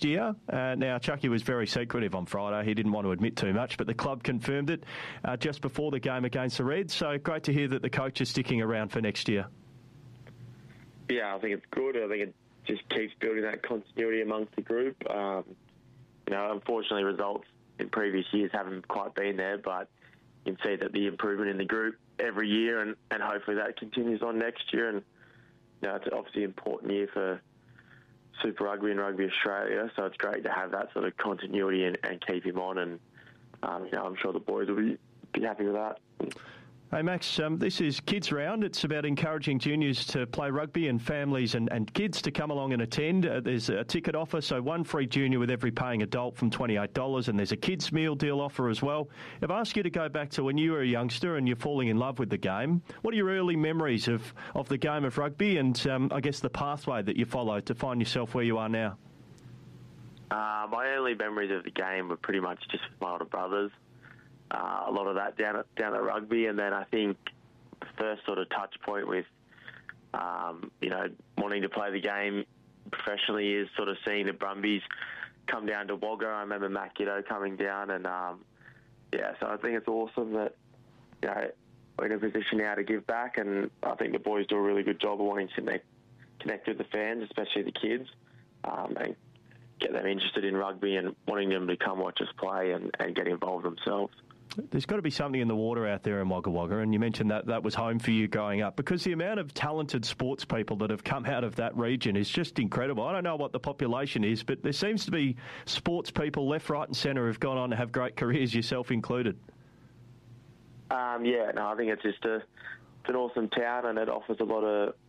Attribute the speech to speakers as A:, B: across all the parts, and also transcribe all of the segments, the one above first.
A: year. Now, Chucky was very secretive on Friday. He didn't want to admit too much, but the club confirmed it just before the game against the Reds. So great to hear that the coach is sticking around for next year.
B: Yeah, I think it's good. I think it just keeps building that continuity amongst the group. Unfortunately, results in previous years haven't quite been there, but you can see that the improvement in the group every year, and hopefully that continues on next year. And it's obviously an important year for Super Rugby and Rugby Australia, so it's great to have that sort of continuity and keep him on. And I'm sure the boys will be happy with that.
A: Hey Max, this is Kids Round. It's about encouraging juniors to play rugby and families and kids to come along and attend. There's a ticket offer, so one free junior with every paying adult from $28, and there's a kids meal deal offer as well. If I ask you to go back to when you were a youngster and you're falling in love with the game, what are your early memories of the game of rugby and I guess the pathway that you followed to find yourself where you are now?
B: My early memories of the game were pretty much just with my older brothers. A lot of that down at rugby, and then I think the first sort of touch point with, wanting to play the game professionally is sort of seeing the Brumbies come down to Wagga. I remember Matt Giddo coming down, and so I think it's awesome that we're in a position now to give back, and I think the boys do a really good job of wanting to connect with the fans, especially the kids, and get them interested in rugby and wanting them to come watch us play and get involved themselves.
A: There's got to be something in the water out there in Wagga Wagga, and you mentioned that was home for you growing up, because the amount of talented sports people that have come out of that region is just incredible. I don't know what the population is, but there seems to be sports people left, right and centre who've gone on to have great careers, yourself included.
B: I think it's just it's an awesome town, and it offers a lot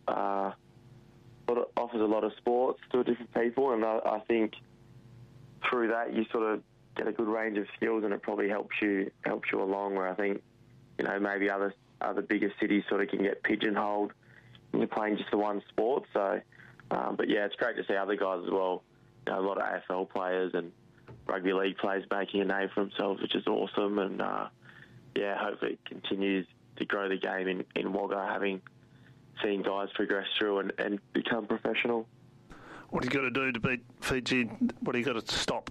B: of sports to different people, and I think through that you sort of get a good range of skills, and it probably helps you along. Where I think maybe other bigger cities sort of can get pigeonholed into playing just the one sport. So, it's great to see other guys as well. A lot of AFL players and rugby league players making a name for themselves, which is awesome. And hopefully it continues to grow the game in Wagga, seen guys progress through and become professional.
C: What do you got to do to beat Fiji? What do you got to stop?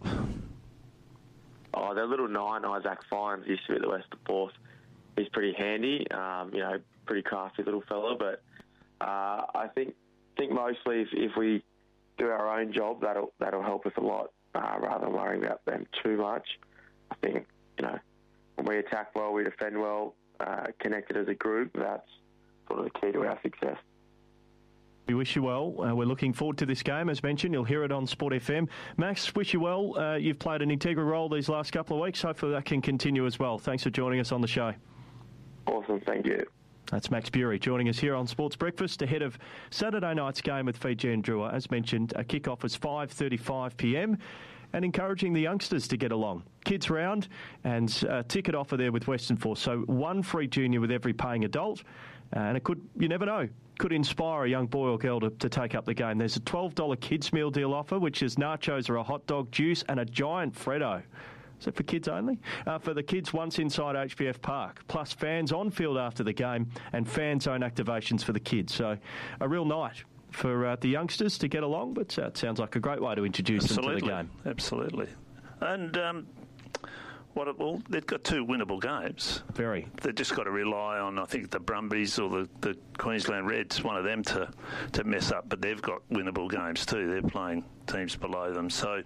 B: Oh, their little 9, Isaac Fines, used to be at the Western Force. He's pretty handy, pretty crafty little fella. But I think mostly if we do our own job, that'll help us a lot, rather than worrying about them too much. I think when we attack well, we defend well, connected as a group. That's sort of the key to our success.
A: We wish you well. We're looking forward to this game. As mentioned, you'll hear it on Sport FM. Max, wish you well. You've played an integral role these last couple of weeks. Hopefully that can continue as well. Thanks for joining us on the show.
B: Awesome, thank you.
A: That's Max Bury joining us here on Sports Breakfast ahead of Saturday night's game with Fiji and Drua. As mentioned, a kick-off is 5:35pm, and encouraging the youngsters to get along. Kids round and a ticket offer there with Western Force. So one free junior with every paying adult, and it could, you never know, could inspire a young boy or girl to take up the game. There's a $12 kids meal deal offer, which is nachos or a hot dog, juice and a giant Freddo. Is it for kids only? For the kids once inside HBF Park, plus fans on field after the game and fan zone activations for the kids. So a real night for the youngsters to get along, but it sounds like a great way to introduce them to the game.
C: Absolutely. And they've got 2 winnable games.
A: Very.
C: They've just got to rely on, I think, the Brumbies or the Queensland Reds, one of them to mess up, but they've got winnable games too. They're playing teams below them. So,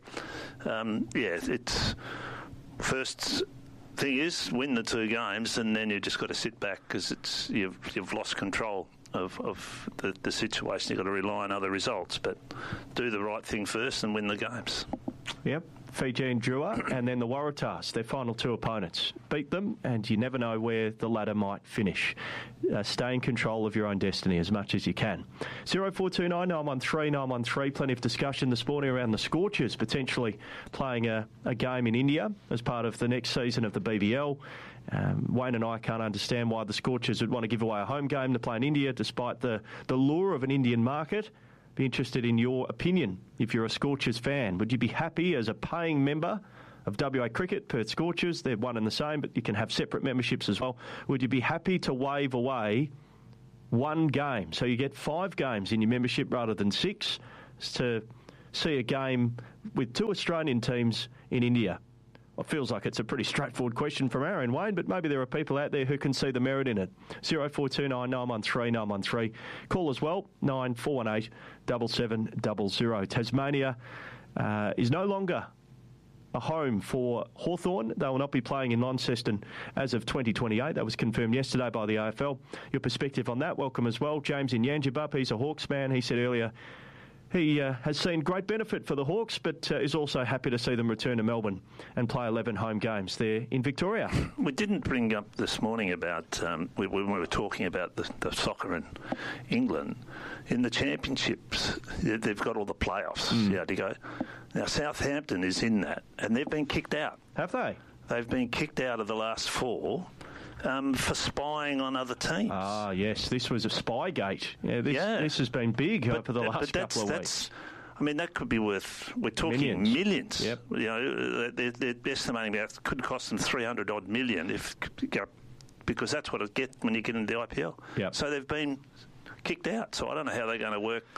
C: it's first thing is win the 2 games, and then you've just got to sit back because you've lost control of the situation. You've got to rely on other results, but do the right thing first and win the games.
A: Yep. Fiji and Drua, and then the Waratahs, their final 2 opponents. Beat them, and you never know where the ladder might finish. Stay in control of your own destiny as much as you can. 0429 913 913. Plenty of discussion this morning around the Scorchers potentially playing a game in India as part of the next season of the BBL. Wayne and I can't understand why the Scorchers would want to give away a home game to play in India despite the lure of an Indian market. Be interested in your opinion if you're a Scorchers fan. Would you be happy as a paying member of WA Cricket, Perth Scorchers? They're one and the same, but you can have separate memberships as well. Would you be happy to waive away 1 game? So you get 5 games in your membership rather than 6 to see a game with two Australian teams in India? It feels like it's a pretty straightforward question from our end, Wayne, but maybe there are people out there who can see the merit in it. 0429 913 913. Call as well, 9418 7700. Tasmania is no longer a home for Hawthorn. They will not be playing in Launceston as of 2028. That was confirmed yesterday by the AFL. Your perspective on that, welcome as well. James in Yangebup, he's a Hawks man. He said earlier he has seen great benefit for the Hawks, but is also happy to see them return to Melbourne and play 11 home games there in Victoria.
C: We didn't bring up this morning about, when we were talking about the soccer in England, in the championships, they've got all the playoffs to go. Now, Southampton is in that, and they've been kicked out.
A: Have they?
C: They've been kicked out of the last four for spying on other teams.
A: Ah, yes, this was a Spygate. This has been big over the last couple of weeks.
C: I mean, that could be worth, we're talking millions.
A: Yep.
C: You know, they're estimating that could cost them 300 odd million because that's what it gets when you get into the IPL.
A: Yep.
C: So they've been kicked out. So I don't know how they're going to work.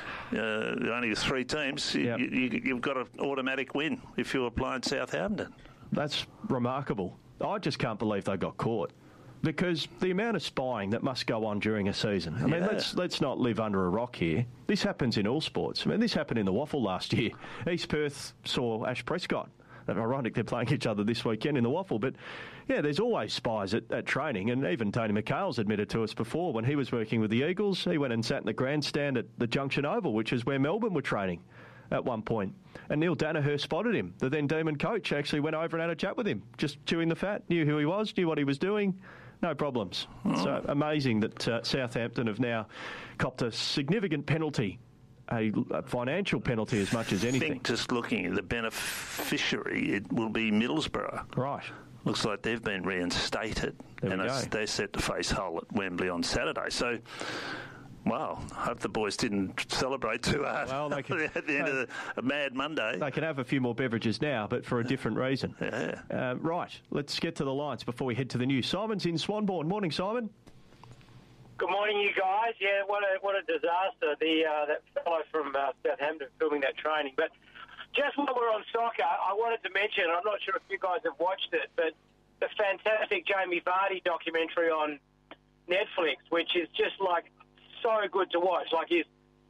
C: Only three teams. You've got an automatic win if you're playing Southampton.
A: That's remarkable. I just can't believe they got caught. Because the amount of spying that must go on during a season. I mean, let's not live under a rock here. This happens in all sports. I mean, this happened in the Waffle last year. East Perth saw Ash Prescott. Ironic they're playing each other this weekend in the Waffle. But, yeah, there's always spies at training. And even Tony McHale's admitted to us before when he was working with the Eagles, he went and sat in the grandstand at the Junction Oval, which is where Melbourne were training at one point. And Neil Danaher spotted him. The then Demon coach actually went over and had a chat with him, just chewing the fat, knew who he was, knew what he was doing. No problems. So amazing that Southampton have now copped a significant penalty, a financial penalty as much as anything.
C: I think just looking at the beneficiary, it will be Middlesbrough.
A: Right.
C: Looks like they've been reinstated. They're set to face Hull at Wembley on Saturday. So, wow, I hope the boys didn't celebrate too hard at the end of a mad Monday.
A: They can have a few more beverages now, but for a different reason.
C: Yeah.
A: Right, let's get to the lines before we head to the news. Simon's in Swanbourne. Morning, Simon.
D: Good morning, you guys. Yeah, what a disaster. That fellow from Southampton filming that training. But just while we're on soccer, I wanted to mention, I'm not sure if you guys have watched it, but the fantastic Jamie Vardy documentary on Netflix, which is just like so good to watch. Like his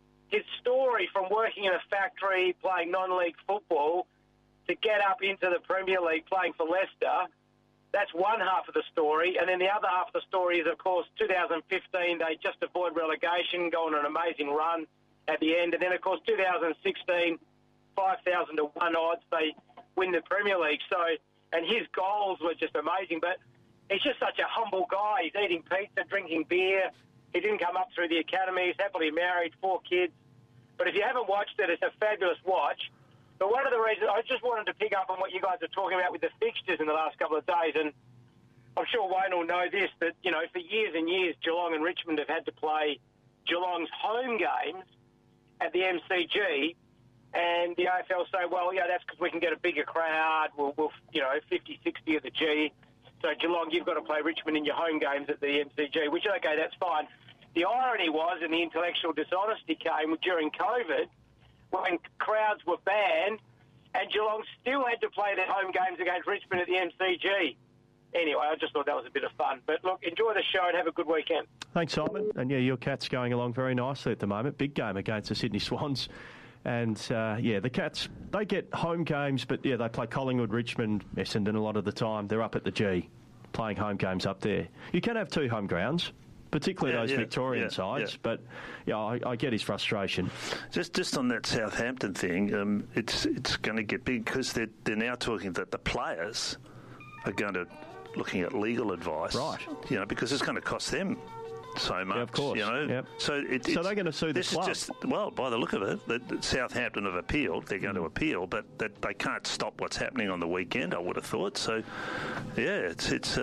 D: story from working in a factory, playing non-league football, to get up into the Premier League playing for Leicester. That's one half of the story. And then the other half of the story is, of course, 2015, they just avoid relegation, go on an amazing run at the end. And then, of course, 2016, 5,000 to 1 odds, they win the Premier League. So, and his goals were just amazing. But he's just such a humble guy. He's eating pizza, drinking beer. He didn't come up through the academy. He's happily married, 4 kids. But if you haven't watched it, it's a fabulous watch. But one of the reasons, I just wanted to pick up on what you guys are talking about with the fixtures in the last couple of days, and I'm sure Wayne will know this, that, you know, for years and years, Geelong and Richmond have had to play Geelong's home games at the MCG, and the AFL say, well, yeah, that's because we can get a bigger crowd, we'll 50, 60 at the G. So Geelong, you've got to play Richmond in your home games at the MCG, which, okay, that's fine. The irony was, and the intellectual dishonesty came during COVID, when crowds were banned, and Geelong still had to play their home games against Richmond at the MCG. Anyway, I just thought that was a bit of fun. But look, enjoy the show and have a good weekend.
A: Thanks, Simon. And yeah, your Cats going along very nicely at the moment. Big game against the Sydney Swans. And the Cats, they get home games, but yeah, they play Collingwood, Richmond, Essendon a lot of the time. They're up at the G, playing home games up there. You can have 2 home grounds, particularly those Victorian sides. Yeah. But yeah, I get his frustration.
C: Just on that Southampton thing, it's going to get big because they're now talking that the players are going to looking at legal advice,
A: right?
C: You know, because it's going to cost them so much.
A: Yeah, of course.
C: You know,
A: yep.
C: So
A: they're going to sue the club.
C: Is just, well, by the look of it, that Southampton have appealed. They're going to appeal, but that they can't stop what's happening on the weekend. I would have thought. So, yeah, it's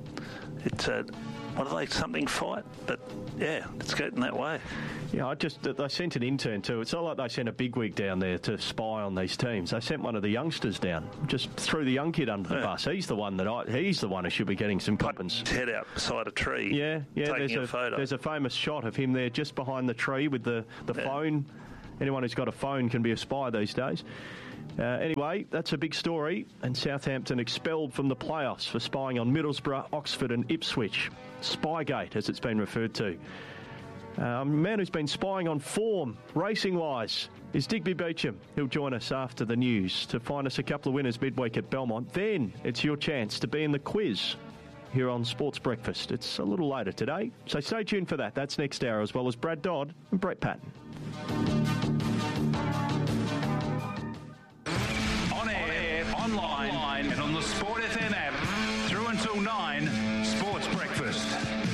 C: what are they, something fight? But, yeah, it's getting that way.
A: Yeah, they sent an intern too. It's not like they sent a bigwig down there to spy on these teams. They sent one of the youngsters down, just threw the young kid under the bus. He's the one who should be getting some compens.
C: Head out beside a tree.
A: Yeah.
C: Taking a photo.
A: There's a famous shot of him there just behind the tree with the phone Anyone who's got a phone can be a spy these days. Anyway, that's a big story, and Southampton expelled from the playoffs for spying on Middlesbrough, Oxford and Ipswich. Spygate, as it's been referred to. A man who's been spying on form, racing-wise, is Digby Beecham. He'll join us after the news to find us a couple of winners midweek at Belmont. Then it's your chance to be in the quiz here on Sports Breakfast. It's a little later today, so stay tuned for that. That's next hour, as well as Brad Dodd and Brett Patton.
E: On air, online, and on the Sport FM app, through until 9, Sports Breakfast.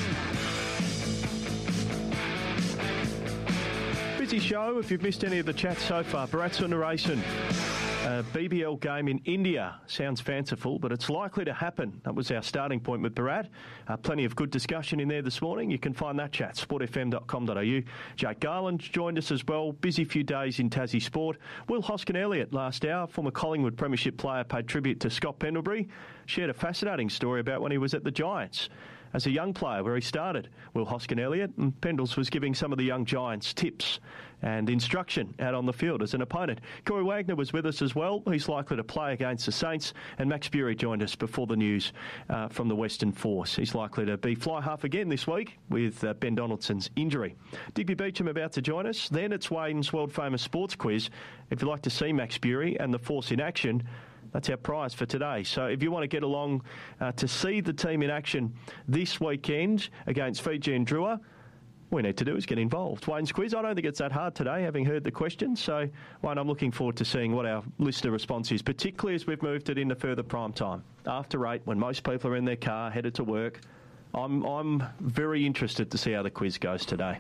A: Busy show. If you've missed any of the chat so far, Bharat Sundaresan, a BBL game in India. Sounds fanciful, but it's likely to happen. That was our starting point with Bharat. Plenty of good discussion in there this morning. You can find that chat, sportfm.com.au. Jake Garland joined us as well. Busy few days in Tassie sport. Will Hoskin-Elliott last hour, former Collingwood Premiership player, paid tribute to Scott Pendlebury. Shared a fascinating story about when he was at the Giants as a young player, where he started. Will Hoskin-Elliott, and Pendles was giving some of the young Giants tips and instruction out on the field as an opponent. Corey Wagner was with us as well. He's likely to play against the Saints. And Max Bury joined us before the news from the Western Force. He's likely to be fly half again this week with Ben Donaldson's injury. Digby Beecham about to join us. Then it's Wayne's world-famous sports quiz. If you'd like to see Max Bury and the Force in action, that's our prize for today. So if you want to get along to see the team in action this weekend against Fiji and Drua, all we need to do is get involved. Wayne's quiz, I don't think it's that hard today, having heard the questions. So, Wayne, I'm looking forward to seeing what our listener response is, particularly as we've moved it into further prime time. After 8, when most people are in their car, headed to work, I'm very interested to see how the quiz goes today.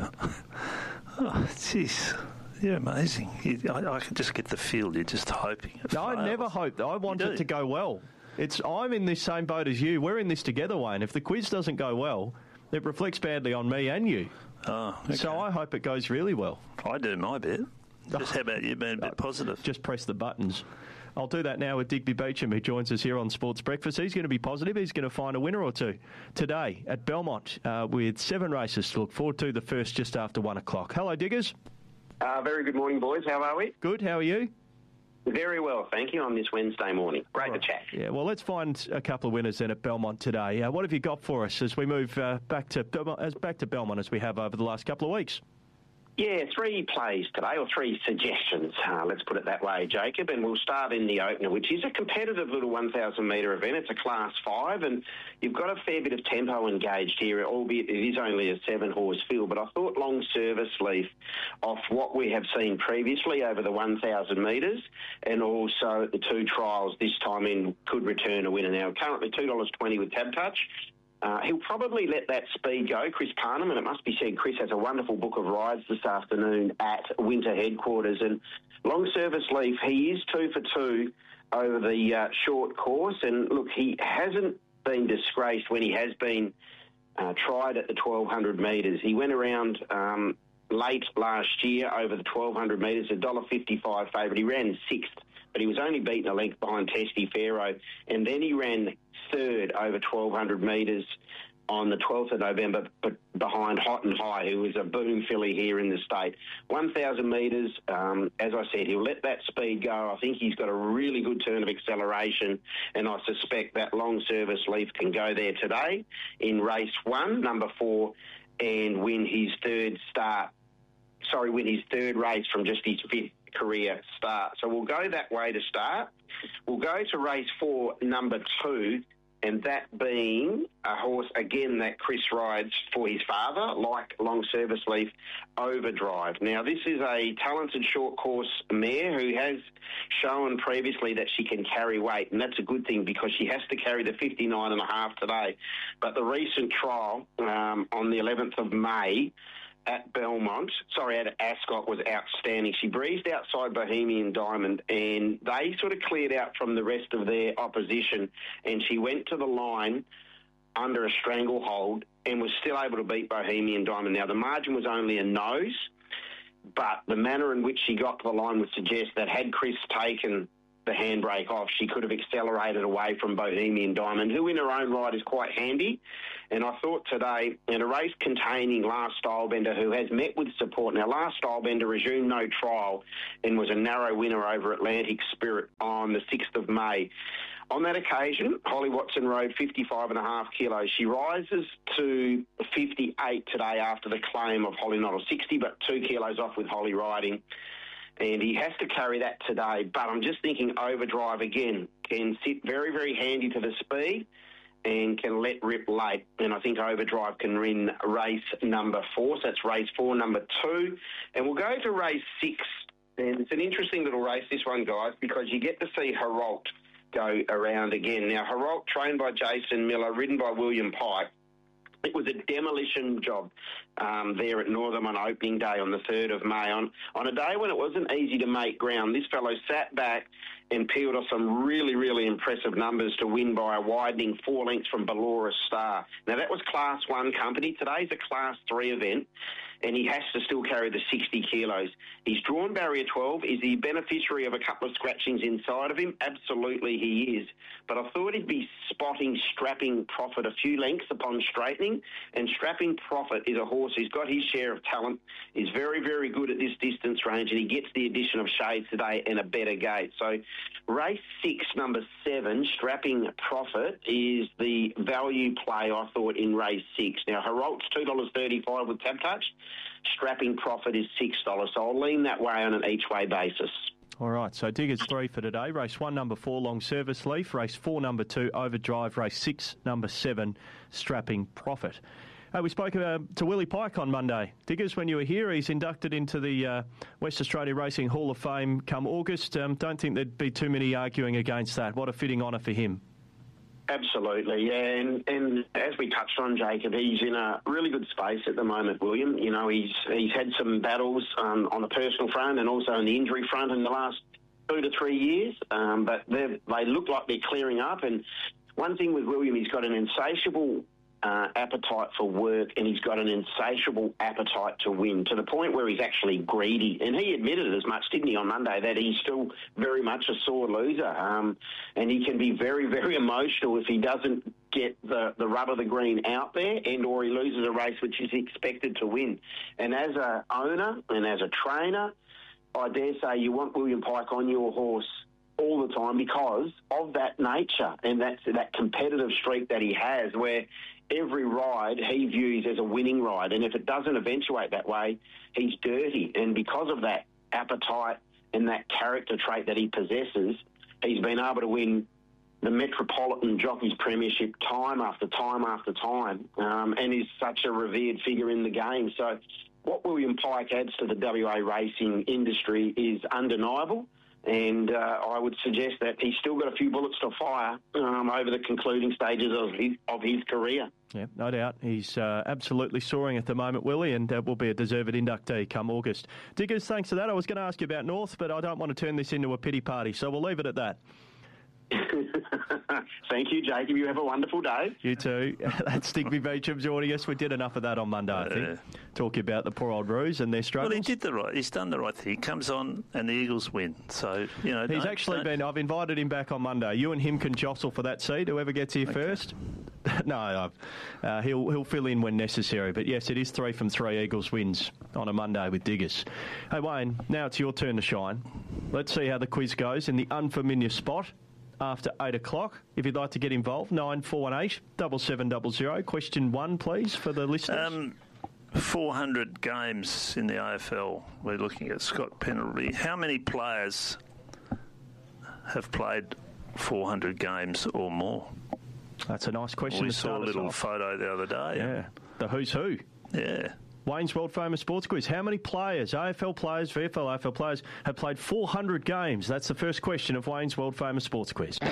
C: Oh, jeez. You're amazing. I can just get the feel. You're just hoping.
A: No, I never hope. I want it to go well. I'm in this same boat as you. We're in this together, Wayne. If the quiz doesn't go well, it reflects badly on me and you.
C: Oh, okay.
A: So I hope it goes really well.
C: I do my bit. Just how about you being a bit positive?
A: Just press the buttons. I'll do that now with Digby Beecham, who joins us here on Sports Breakfast. He's going to be positive. He's going to find a winner or two today at Belmont with 7 races to look forward to. The first just after 1 o'clock. Hello, Diggers.
F: Very good morning, boys. How are we?
A: Good. How are you?
F: Very well, thank you, on this Wednesday morning. Great to chat.
A: Yeah, well, let's find a couple of winners then at Belmont today. What have you got for us as we move back to Belmont as we have over the last couple of weeks?
F: Yeah, 3 plays today, or 3 suggestions, let's put it that way, Jacob. And we'll start in the opener, which is a competitive little 1,000-metre event. It's a Class 5, and you've got a fair bit of tempo engaged here, albeit it is only a 7-horse field. But I thought Long Service Leaf, off what we have seen previously over the 1,000 metres, and also the 2 trials this time in, could return a winner. Now, currently $2.20 with Tab Touch. He'll probably let that speed go, Chris Parnham, and it must be said Chris has a wonderful book of rides this afternoon at Winter Headquarters. And Long Service Leaf, he is 2 for 2 over the short course. And look, he hasn't been disgraced when he has been tried at the 1,200 metres. He went around late last year over the 1,200 metres, $1.55 favourite. He ran 6th, but he was only beaten a length behind Testy Pharaoh. And then he ran 3rd over 1,200 metres on the 12th of November, but behind Hot and High, who is a boom filly here in the state. 1,000 metres, as I said, he'll let that speed go. I think he's got a really good turn of acceleration, and I suspect that Long Service Leaf can go there today in race 1, number 4, and win his third race from just his 5th career start. So we'll go that way to start. We'll go to race 4, number 2, and that being a horse, again, that Chris rides for his father, like Long Service Leaf, Overdrive. Now, this is a talented short course mare who has shown previously that she can carry weight, and that's a good thing because she has to carry the 59.5 today. But the recent trial on the 11th of May at Ascot was outstanding. She breezed outside Bohemian Diamond, and they sort of cleared out from the rest of their opposition, and she went to the line under a stranglehold and was still able to beat Bohemian Diamond. Now, the margin was only a nose, but the manner in which she got to the line would suggest that had Chris taken the handbrake off. She could have accelerated away from Bohemian Diamond, who in her own right is quite handy. And I thought today, in a race containing Last Stylebender, who has met with support. Now, Last Stylebender resumed no trial and was a narrow winner over Atlantic Spirit on the 6th of May. On that occasion, Holly Watson rode 55.5 kilos. She rises to 58 today after the claim of Holly Noddle, 60, but 2 kilos off with Holly riding. And he has to carry that today. But I'm just thinking Overdrive, again, can sit very, very handy to the speed and can let rip late. And I think Overdrive can win race number 4. So that's race 4, number 2. And we'll go to race 6. And it's an interesting little race, this one, guys, because you get to see Herald go around again. Now, Herald, trained by Jason Miller, ridden by William Pike. It was a demolition job there at Northam on opening day on the 3rd of May. On a day when it wasn't easy to make ground, this fellow sat back and peeled off some really, really impressive numbers to win by a widening 4 lengths from Ballora Star. Now, that was Class 1 company. Today's a Class 3 event, and he has to still carry the 60 kilos. He's drawn barrier 12. Is he beneficiary of a couple of scratchings inside of him? Absolutely he is. But I thought he'd be spotting Strapping Profit a few lengths upon straightening, and Strapping Profit is a horse who's got his share of talent, is very, very good at this distance range, and he gets the addition of shades today and a better gate. So race 6, number 7, Strapping Profit, is the value play, I thought, in race 6. Now, Herald's $2.35 with Tab Touch. Strapping Profit is $6, so I'll lean that way on an each-way basis.
A: All right, so Diggers 3 for today. Race 1, number 4, Long Service Leaf. Race 4, number 2, Overdrive. Race 6, number 7, Strapping Profit. We spoke to Willie Pike on Monday. Diggers, when you were here, he's inducted into the West Australia Racing Hall of Fame come August. Don't think there'd be too many arguing against that. What a fitting honour for him.
F: Absolutely, yeah, and as we touched on, Jacob, he's in a really good space at the moment, William. You know, he's had some battles on the personal front and also on the injury front in the last 2 to 3 years, but they look like they're clearing up. And one thing with William, he's got an insatiable appetite for work, and he's got an insatiable appetite to win, to the point where he's actually greedy. And he admitted as much, didn't he, on Monday, that he's still very much a sore loser. And he can be very, very emotional if he doesn't get the rub of the green out there, and or he loses a race which is expected to win. And as a owner and as a trainer, I dare say you want William Pike on your horse all the time because of that nature and that competitive streak that he has, where every ride he views as a winning ride, and if it doesn't eventuate that way, he's dirty. And because of that appetite and that character trait that he possesses, he's been able to win the Metropolitan Jockeys Premiership time after time after time, and is such a revered figure in the game. So what William Pike adds to the WA racing industry is undeniable. And I would suggest that he's still got a few bullets to fire over the concluding stages of his career.
A: Yeah, no doubt. He's absolutely soaring at the moment, Willie, and will be a deserved inductee come August. Diggers, thanks for that. I was going to ask you about North, but I don't want to turn this into a pity party, so we'll leave it at that.
F: Thank you, Jacob. You have a wonderful day.
A: You too. That's Digby Beecham joining us. We did enough of that on Monday, I think. Talking about the poor old Roos and their struggles.
C: Well, he's done the right thing. He comes on and the Eagles win. So, you know.
A: He's actually been, I've invited him back on Monday. You and him can jostle for that seat, whoever gets here first. No, he'll fill in when necessary. But yes, it is 3 from 3 Eagles wins on a Monday with Diggers. Hey, Wayne, now it's your turn to shine. Let's see how the quiz goes in the unfamiliar spot. After 8 o'clock, if you'd like to get involved, 9418 7700. Question 1, please, for the listeners.
C: 400 games in the AFL. We're looking at Scott Pendlebury. How many players have played 400 games or more?
A: That's a nice question.
C: We saw a little photo the other day.
A: Yeah, the who's who.
C: Yeah.
A: Wayne's World Famous Sports Quiz. How many players, AFL players, VFL, AFL players, have played 400 games? That's the first question of Wayne's World Famous Sports Quiz.
G: On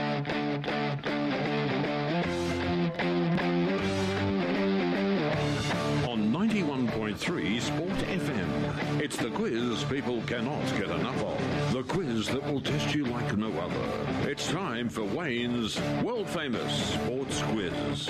G: 91.3 Sport FM. It's the quiz people cannot get enough of. The quiz that will test you like no other. It's time for Wayne's World Famous Sports Quiz.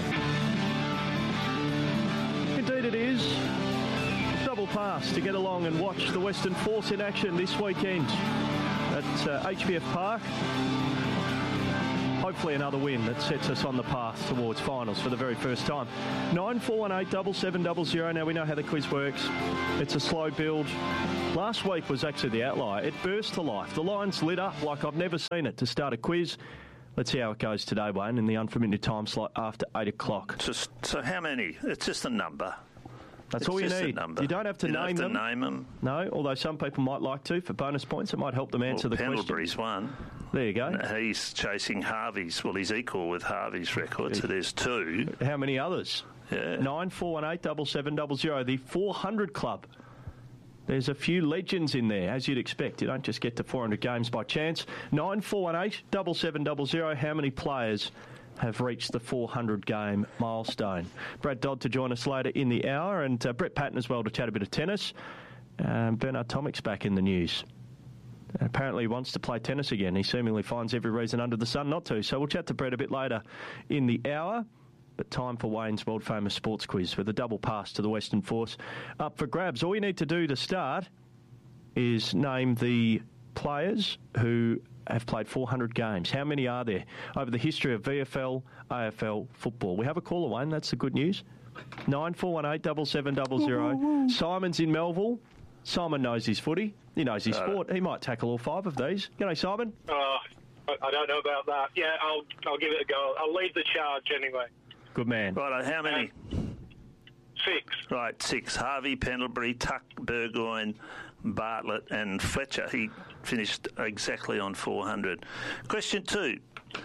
A: Indeed it is. Double pass to get along and watch the Western Force in action this weekend at HBF Park. Hopefully another win that sets us on the path towards finals for the very first time. 9418 7700. Now we know how the quiz works. It's a slow build. Last week was actually the outlier. It burst to life. The lines lit up like I've never seen it to start a quiz. Let's see how it goes today, Wayne, in the unfamiliar time slot after 8 o'clock.
C: So how many? It's just a number.
A: That's all you need. You don't have to name them. No, although some people might like to for bonus points. It might help them answer the question.
C: Pendlebury's one.
A: There you go.
C: He's chasing Harvey's. Well, he's equal with Harvey's record, so there's two.
A: How many others?
C: Yeah.
A: 9418 7700. The 400 Club. There's a few legends in there, as you'd expect. You don't just get to 400 games by chance. 9418 7700. How many players have reached the 400-game milestone? Brad Dodd to join us later in the hour, and Brett Patton as well to chat a bit of tennis. Bernard Tomic's back in the news. Apparently he wants to play tennis again. He seemingly finds every reason under the sun not to. So we'll chat to Brett a bit later in the hour. But time for Wayne's world-famous sports quiz with a double pass to the Western Force up for grabs. All you need to do to start is name the players who have played 400 games. How many are there over the history of VFL, AFL football? We have a caller, Wayne. That's the good news. 9418 7700. Simon's in Melville. Simon knows his footy. He knows his sport. He might tackle all 5 of these. G'day, Simon.
H: I don't know about that. Yeah, I'll give it a go. I'll lead the charge anyway.
A: Good man.
C: Right, how many?
H: 6.
C: Right, 6. Harvey, Pendlebury, Tuck, Burgoyne, Bartlett and Fletcher. He finished exactly on 400. Question 2.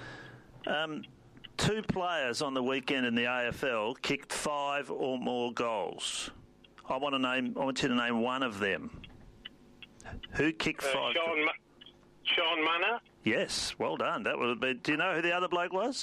C: 2 players on the weekend in the AFL kicked 5 or more goals. I want you to name one of them. Who kicked 5?
H: Sean Manor?
C: Yes, well done. That would have been. Do you know who the other bloke was?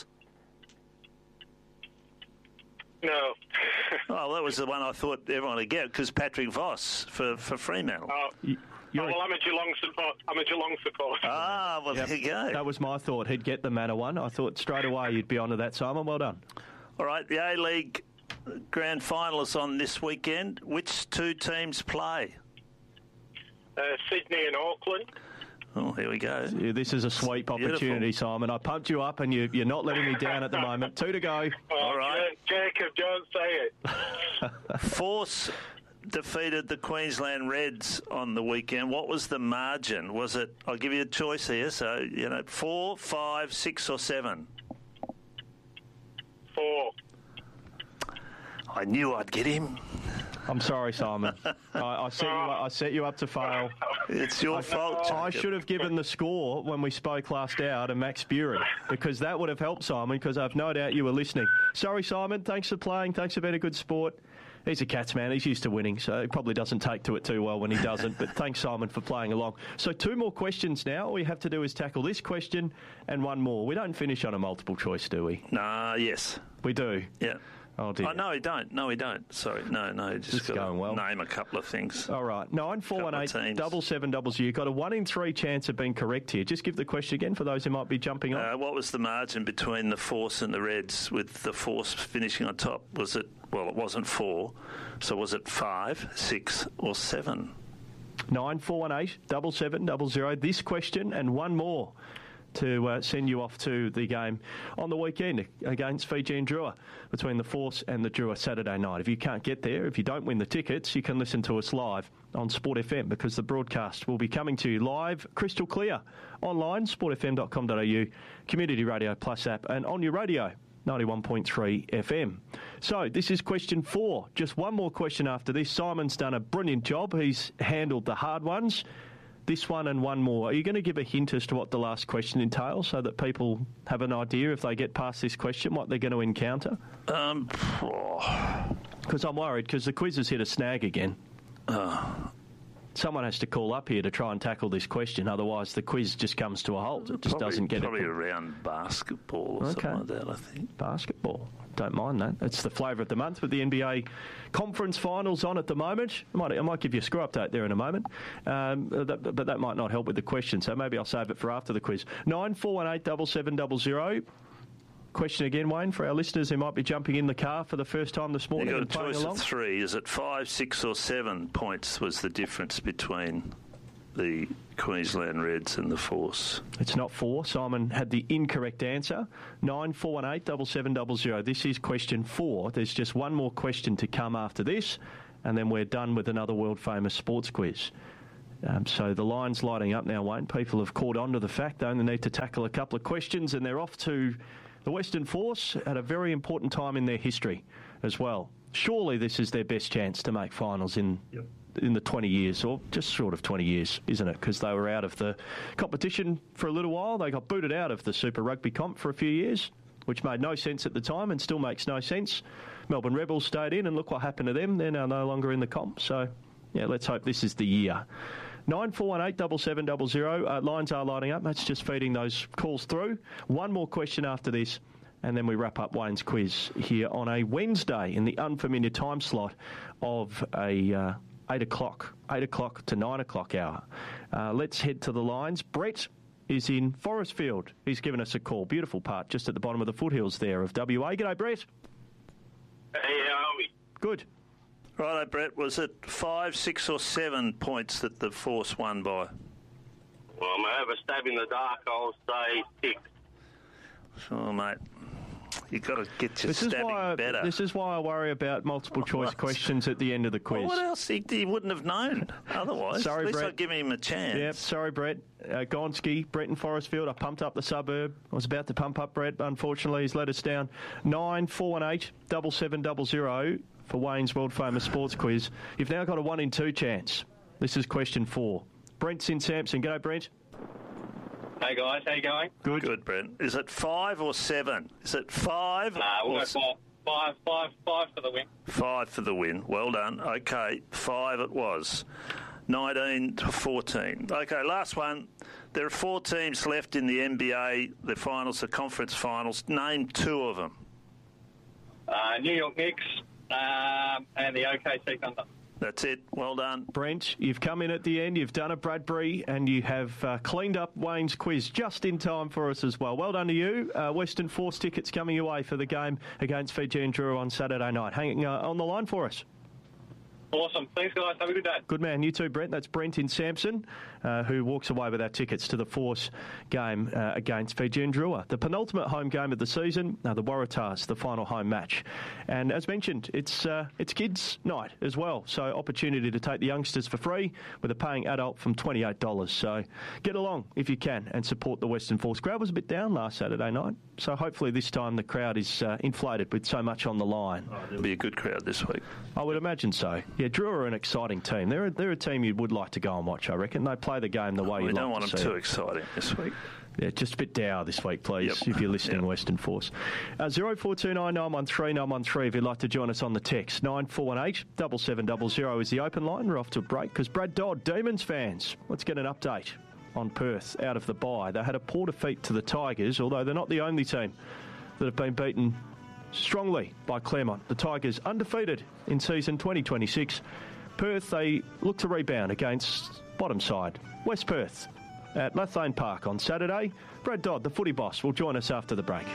H: No.
C: Oh, that was the one I thought everyone would get, because Patrick Voss for Fremantle.
H: Well, I'm a Geelong supporter.
C: Ah, well, there you go.
A: That was my thought. He'd get the Manor one. I thought straight away you'd be onto that, Simon. Well done.
C: All right, the A-League grand finalists on this weekend. Which 2 teams play?
H: Sydney and Auckland.
C: Oh, here we go.
A: Yeah, this is a sweep opportunity,
C: Beautiful.
A: Simon. I pumped you up and you're not letting me down at the moment. 2 to go.
H: All right. Jacob, don't say it.
C: Force defeated the Queensland Reds on the weekend. What was the margin? Was it, I'll give you a choice here, so, 4, 5, 6 or 7?
H: 4.
C: I knew I'd get him.
A: I'm sorry, Simon. I set you up to fail.
C: It's your fault.
A: I should have given the score when we spoke last hour to Max Bury, because that would have helped Simon, because I've no doubt you were listening. Sorry, Simon. Thanks for playing. Thanks for being a good sport. He's a Cats man. He's used to winning, so he probably doesn't take to it too well when he doesn't. But thanks, Simon, for playing along. So 2 more questions now. All we have to do is tackle this question and 1 more. We don't finish on a multiple choice, do we?
C: Nah, yes.
A: We do?
C: Yeah.
A: Oh, dear.
C: Oh, no, we don't. No, we don't. Sorry. No. Just got to name a couple of things.
A: All right. 9418 7700. You've got a 1 in 3 chance of being correct here. Just give the question again for those who might be jumping on.
C: What was the margin between the Force and the Reds, with the Force finishing on top? Was it, well, it wasn't 4, so was it 5, 6 or 7?
A: 9418 7700. This question and 1 more to send you off to the game on the weekend against Fiji and Drua, between the Force and the Drua Saturday night. If you can't get there, if you don't win the tickets, you can listen to us live on Sport FM, because the broadcast will be coming to you live, crystal clear, online, sportfm.com.au, Community Radio Plus app, and on your radio, 91.3 FM. So this is question 4. Just 1 more question after this. Simon's done a brilliant job. He's handled the hard ones. This one and 1 more. Are you going to give a hint as to what the last question entails, so that people have an idea, if they get past this question, what they're going to encounter? Because I'm worried, because the quiz has hit a snag again. Someone has to call up here to try and tackle this question, otherwise the quiz just comes to a halt. It just doesn't get it.
C: Probably around basketball or something like that, I think.
A: Basketball. Don't mind that. It's the flavour of the month with the NBA conference finals on at the moment. I might give you a score update there in a moment, but that might not help with the question, so maybe I'll save it for after the quiz. 9418 7700. Question again, Wayne, for our listeners who might be jumping in the car for the first time this morning.
C: You've got a choice of 3. Is it 5, 6 or 7 points was the difference between the Queensland Reds and the Force.
A: It's not 4. Simon had the incorrect answer. 9418 7700. This is question 4. There's just one more question to come after this, and then we're done with another world-famous sports quiz. So the line's lighting up now, Wayne. People have caught on to the fact they only need to tackle a couple of questions, and they're off to the Western Force at a very important time in their history as well. Surely this is their best chance to make finals in the 20 years, or just short of 20 years, isn't it? Because they were out of the competition for a little while. They got booted out of the Super Rugby comp for a few years, which made no sense at the time and still makes no sense. Melbourne Rebels stayed in, and look what happened to them. They're now no longer in the comp. So, yeah, let's hope this is the year. 9418 7700. Lines are lighting up. That's just feeding those calls through. One more question after this, and then we wrap up Wayne's quiz here on a Wednesday in the unfamiliar time slot of a 8 o'clock to 9 o'clock hour. Let's head to the lines. Brett is in Forestfield. He's given us a call. Beautiful part, just at the bottom of the foothills there of WA. G'day, Brett.
H: Hey, how are we?
A: Good.
C: Righto, Brett. Was it 5, 6 or 7 points that the Force won by?
H: Well, I'm going to have a stab in the dark. I'll say 6.
C: Sure, mate. You've got to get your stabbing better.
A: This is why I worry about multiple choice questions at the end of the quiz.
C: Well, what else? He wouldn't have known otherwise.
A: Sorry,
C: at least
A: Brett.
C: I'd give him a chance.
A: Yep, sorry, Brett. Gonski, Brett in Forestfield. I pumped up the suburb. I was about to pump up Brett. Unfortunately, he's let us down. 9418 7700 for Wayne's world-famous sports quiz. You've now got a 1 in 2 chance. This is question 4. Brent's in Samson. G'day, Brent.
H: Hey, guys. How you going?
C: Good, Brent. Is it 5 or 7? Is it 5?
H: We'll go 5 for the win.
C: 5 for the win. Well done. Okay, 5 it was. 19 to 14. Okay, last one. There are 4 teams left in the NBA, the finals, the conference finals. Name 2 of them.
H: New York Knicks and the OKC Thunder.
C: That's it. Well done.
A: Brent, you've come in at the end. You've done a Bradbury, and you have cleaned up Wayne's quiz just in time for us as well. Well done to you. Western Force tickets coming your way for the game against Fiji and Drua on Saturday night. Hanging on the line for us.
H: Awesome. Thanks, guys. Have a good day.
A: Good man. You too, Brent. That's Brent in Samson, who walks away with our tickets to the Force game against Fiji and Drua. The penultimate home game of the season, the Waratahs, the final home match. And as mentioned, it's kids' night as well. So opportunity to take the youngsters for free with a paying adult from $28. So get along if you can and support the Western Force. Crowd was a bit down last Saturday night. So hopefully this time the crowd is inflated with so much on the line.
C: There'll be a good crowd this week.
A: I would imagine so. Yeah, Drua are an exciting team. They're a team you would like to go and watch, I reckon. They play the game the way you like to see.
C: We don't want them too exciting this week.
A: Yeah, just a bit dour this week, please, if you're listening, Western Force. 0429 913 913 if you'd like to join us on the text. 9418 7700 is the open line. We're off to a break because Brad Dodd, Demons fans, let's get an update on Perth out of the bye. They had a poor defeat to the Tigers, although they're not the only team that have been beaten strongly by Claremont. The Tigers undefeated in season 2026. Perth, they look to rebound against bottom side West Perth at Lathlane Park on Saturday. Brad Dodd, the footy boss, will join us after the break.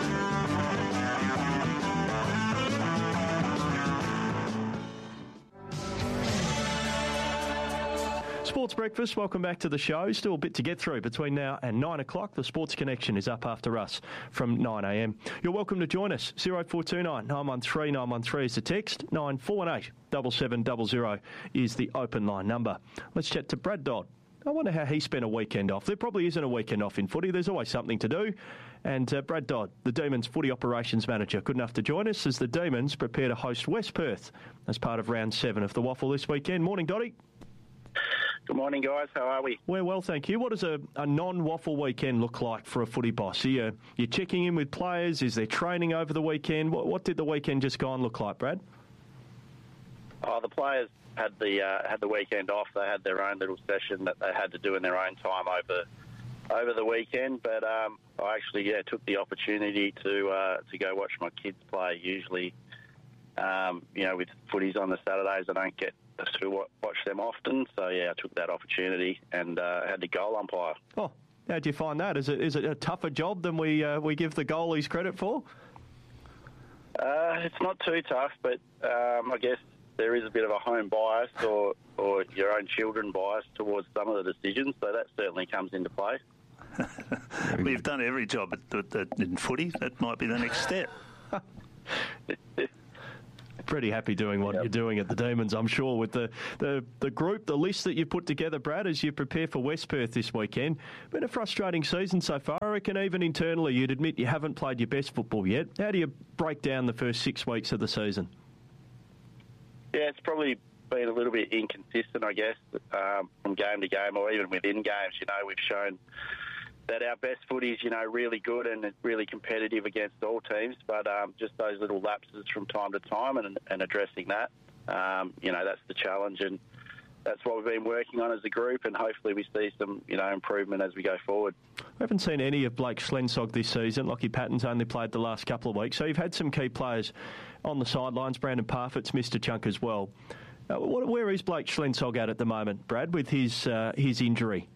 A: Sports Breakfast, welcome back to the show. Still a bit to get through between now and 9 o'clock. The Sports Connection is up after us from 9 a.m. You're welcome to join us. 0429 913 913 is the text. 9418 7700 is the open line number. Let's chat to Brad Dodd. I wonder how he spent a weekend off. There probably isn't a weekend off in footy. There's always something to do. And Brad Dodd, the Demons footy operations manager, good enough to join us as the Demons prepare to host West Perth as part of round 7 of the Waffle this weekend. Morning, Dotty.
I: Good morning, guys. How are we?
A: We're well, thank you. What does a non-waffle weekend look like for a footy boss? You're checking in with players? Is there training over the weekend? What did the weekend just gone look like, Brad?
I: Oh, the players had the weekend off. They had their own little session that they had to do in their own time over the weekend. But I actually took the opportunity to go watch my kids play. Usually, with footies on the Saturdays, I don't get to watch them often. So I took that opportunity and had the goal umpire.
A: Oh, how do you find that? Is it a tougher job than we give the goalies credit for?
I: It's not too tough, but I guess there is a bit of a home bias or your own children bias towards some of the decisions, so that certainly comes into play.
C: Well, you've done every job in footy. That might be the next step.
A: Pretty happy doing what you're doing at the Demons, I'm sure, with the group, the list that you put together, Brad, as you prepare for West Perth this weekend. Been a frustrating season so far. I reckon even internally you'd admit you haven't played your best football yet. How do you break down the first 6 weeks of the season?
I: Yeah, it's probably been a little bit inconsistent, I guess, from game to game or even within games. You know, we've shown that our best footy is, really good and really competitive against all teams, but just those little lapses from time to time and addressing that, that's the challenge, and that's what we've been working on as a group, and hopefully we see some, improvement as we go forward.
A: We haven't seen any of Blake Schlensog this season. Lockie Patton's only played the last couple of weeks, so you've had some key players on the sidelines. Brandon Parfitt's missed a chunk as well. Where is Blake Schlensog at the moment, Brad, with his injury?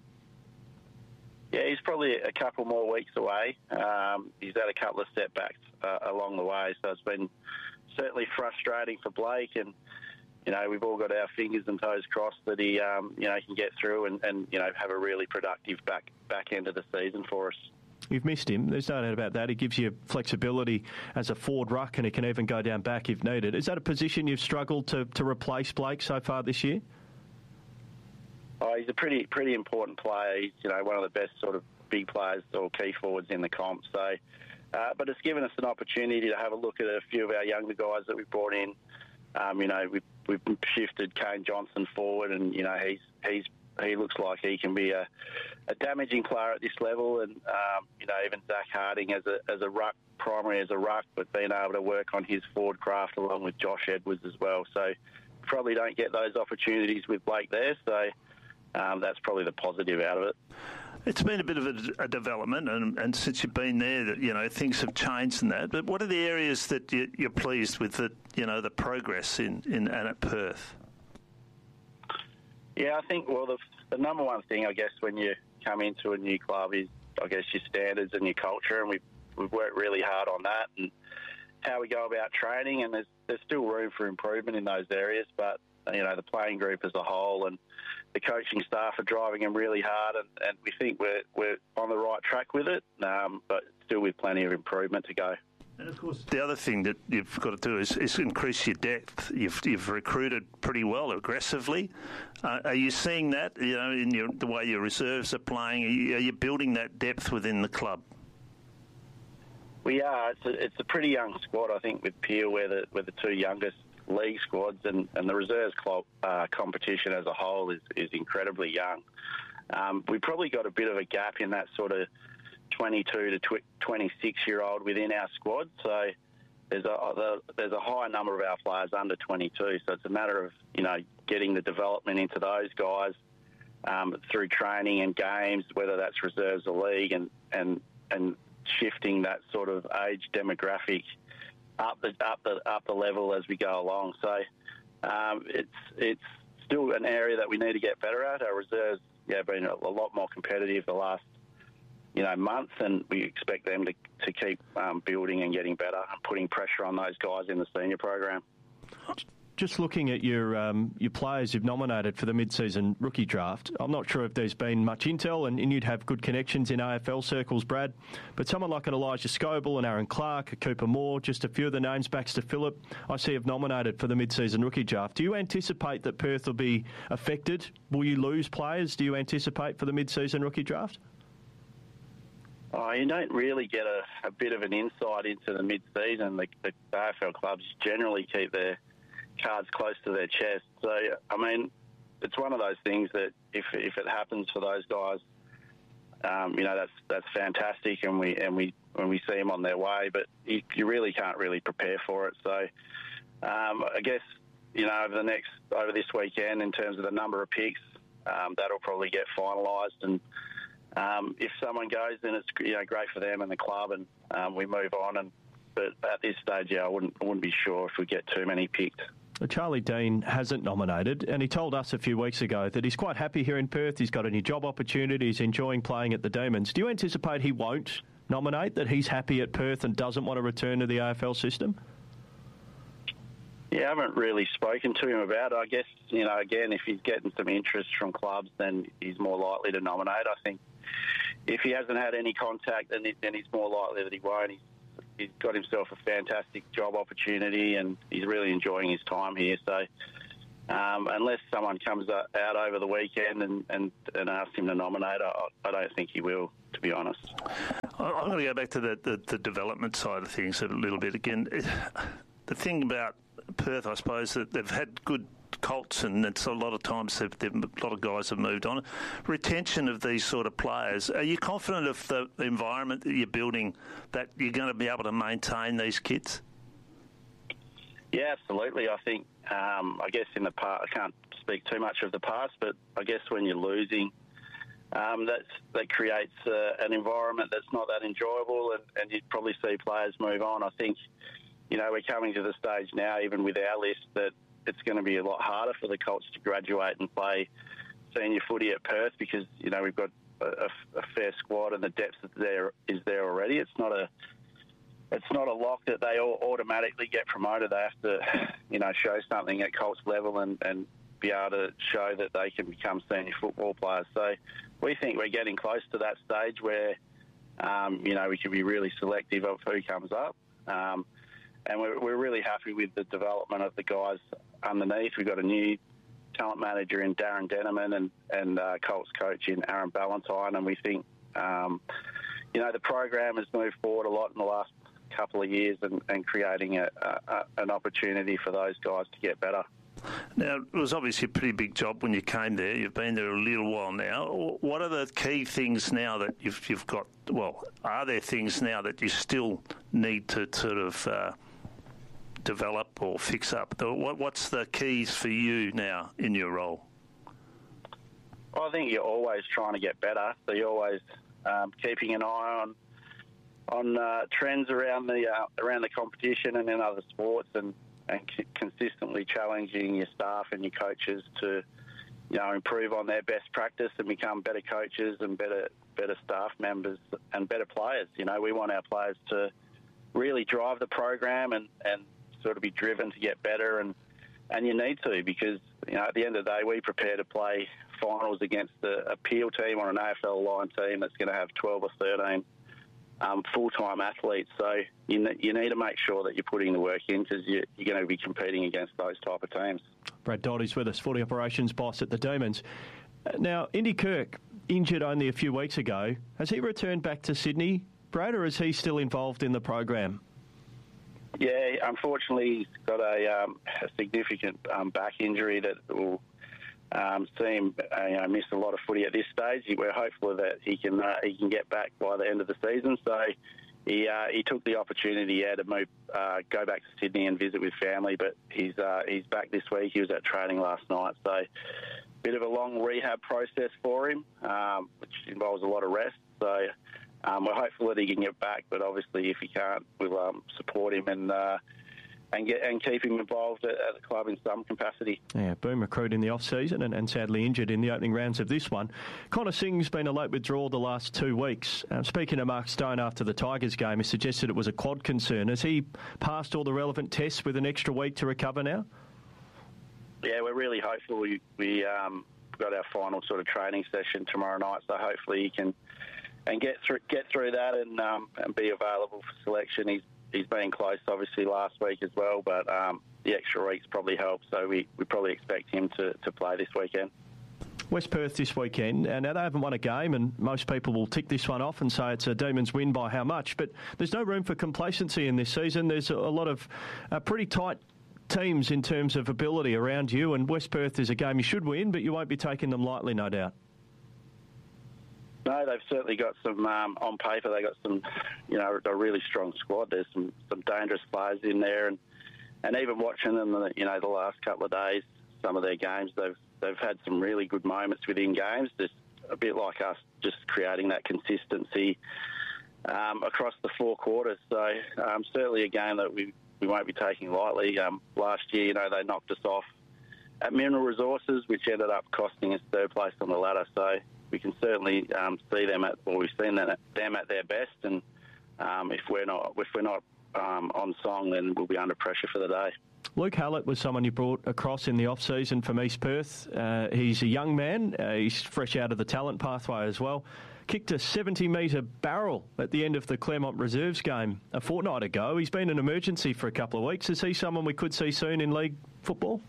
I: Yeah, he's probably a couple more weeks away. He's had a couple of setbacks along the way, so it's been certainly frustrating for Blake. And we've all got our fingers and toes crossed that he can get through and have a really productive back end of the season for us.
A: You've missed him. There's no doubt about that. He gives you flexibility as a forward ruck, and he can even go down back if needed. Is that a position you've struggled to replace Blake so far this year?
I: Oh, he's a pretty important player. He's one of the best sort of big players or key forwards in the comp. So, but it's given us an opportunity to have a look at a few of our younger guys that we brought in. We've shifted Kane Johnson forward, and he looks like he can be a damaging player at this level. And even Zach Harding as a ruck, primary as a ruck, but being able to work on his forward craft along with Josh Edwards as well. So probably don't get those opportunities with Blake there. So. That's probably the positive out of it.
C: It's been a bit of a development, and since you've been there, that things have changed in that. But what are the areas that you're pleased with the progress in and at Perth?
I: Yeah, I think the number one thing, I guess, when you come into a new club is, I guess, your standards and your culture, and we've worked really hard on that and how we go about training, and there's still room for improvement in those areas, but the playing group as a whole and the coaching staff are driving them really hard, and we think we're on the right track with it, but still with plenty of improvement to go.
C: And of course, the other thing that you've got to do is increase your depth. You've recruited pretty well, aggressively. Are you seeing that? In the way your reserves are playing, are you building that depth within the club?
I: We are. It's a pretty young squad. I think with Peel, we're the two youngest league squads, and the reserves competition as a whole is incredibly young. We probably got a bit of a gap in that sort of 22 to 26-year-old within our squad. So there's a high number of our players under 22. So it's a matter of getting the development into those guys through training and games, whether that's reserves or league, and shifting that sort of age demographic up the level as we go along. So it's still an area that we need to get better at. Our reserves have been a lot more competitive the last months, and we expect them to keep building and getting better and putting pressure on those guys in the senior program.
A: Just looking at your players you've nominated for the mid-season rookie draft, I'm not sure if there's been much intel, and you'd have good connections in AFL circles, Brad, but someone like an Elijah Scoble and Aaron Clark, a Cooper Moore, just a few of the names, Baxter Phillip, I see have nominated for the mid-season rookie draft. Do you anticipate that Perth will be affected? Will you lose players, do you anticipate, for the mid-season rookie draft?
I: Oh, you don't really get a bit of an insight into the mid-season. The AFL clubs generally keep their cards close to their chest. So, I mean, it's one of those things that if it happens for those guys, that's fantastic, and we when we see them on their way. But you really can't really prepare for it. So, I guess over this weekend, in terms of the number of picks, that'll probably get finalised. And if someone goes, then it's great for them and the club, and we move on. But at this stage, I wouldn't be sure if we get too many picked.
A: Charlie Dean hasn't nominated, and he told us a few weeks ago that he's quite happy here in Perth. He's got a new job opportunity. He's enjoying playing at the Demons. Do you anticipate he won't nominate, that he's happy at Perth and doesn't want to return to the AFL system?
I: Yeah, I haven't really spoken to him about it. I guess, again, if he's getting some interest from clubs, then he's more likely to nominate. I think if he hasn't had any contact, then he's more likely that he won't. He's got himself a fantastic job opportunity and he's really enjoying his time here. So unless someone comes out over the weekend and asks him to nominate, I don't think he will, to be honest.
C: I'm going to go back to the development side of things a little bit again. The thing about Perth, I suppose, that they've had good Colts, and it's a lot of times a lot of guys have moved on. Retention of these sort of players, are you confident of the environment that you're building, that you're going to be able to maintain these kids?
I: Yeah, absolutely. I think, I guess in the past, I can't speak too much of the past, but I guess when you're losing, that creates an environment that's not that enjoyable, and you'd probably see players move on. I think, we're coming to the stage now, even with our list, that it's going to be a lot harder for the Colts to graduate and play senior footy at Perth because, we've got a fair squad and the depth is there already. It's not a lock that they all automatically get promoted. They have to, show something at Colts level and be able to show that they can become senior football players. So we think we're getting close to that stage where, we can be really selective of who comes up. And we're really happy with the development of the guys underneath. We've got a new talent manager in Darren Denneman and Colts coach in Aaron Ballantyne. And we think, the program has moved forward a lot in the last couple of years and creating an opportunity for those guys to get better.
C: Now, it was obviously a pretty big job when you came there. You've been there a little while now. What are the key things now that you've got? Well, are there things now that you still need to sort of develop or fix up? What's the keys for you now in your role?
I: Well, I think you're always trying to get better. So you're always keeping an eye on trends around the competition and in other sports, and consistently challenging your staff and your coaches to, improve on their best practice and become better coaches and better staff members and better players. We want our players to really drive the program and sort of be driven to get better, and you need to, because at the end of the day we prepare to play finals against a Peel team or an AFL line team that's going to have 12 or 13 full-time athletes. So you need to make sure that you're putting the work in, because you're going to be competing against those type of teams.
A: Brad Doty's with us, footy operations boss at the Demons. Now, Indy Kirk, injured only a few weeks ago. Has he returned back to Sydney, Brad, or is he still involved in the program?
I: Yeah, unfortunately, he's got a significant back injury that will see him miss a lot of footy at this stage. We're hopeful that he can get back by the end of the season. So he took the opportunity to move, go back to Sydney and visit with family. But he's back this week. He was at training last night. So bit of a long rehab process for him, which involves a lot of rest. So we're hopeful that he can get back. But obviously, if he can't, we'll support him and keep him involved at the club in some capacity. Yeah,
A: boom recruit in the off-season and sadly injured in the opening rounds of this one. Connor Singh's been a late withdrawal the last 2 weeks. Speaking to Mark Stone after the Tigers game, he suggested it was a quad concern. Has he passed all the relevant tests with an extra week to recover now?
I: Yeah, we're really hopeful. We got our final sort of training session tomorrow night, so hopefully he can get through that and be available for selection. He's been close, obviously, last week as well, but the extra weeks probably helped, so we probably expect him to play this weekend.
A: West Perth this weekend. Now, they haven't won a game, and most people will tick this one off and say it's a Demons win by how much, but there's no room for complacency in this season. There's a lot of pretty tight teams in terms of ability around you, and West Perth is a game you should win, but you won't be taking them lightly, no doubt.
I: No, they've certainly got some, on paper, they've got some, a really strong squad. There's some dangerous players in there, and even watching them, the last couple of days, some of their games, they've had some really good moments within games, just a bit like us, just creating that consistency across the 4 quarters. So certainly a game that we won't be taking lightly. Last year, they knocked us off at Mineral Resources, which ended up costing us 3rd place on the ladder. So we can certainly see them we've seen them at their best, and if we're not on song, then we'll be under pressure for the day.
A: Luke Hallett was someone you brought across in the off-season from East Perth. He's a young man. He's fresh out of the talent pathway as well. Kicked a 70-metre barrel at the end of the Claremont Reserves game a fortnight ago. He's been an emergency for a couple of weeks. Is he someone we could see soon in league football?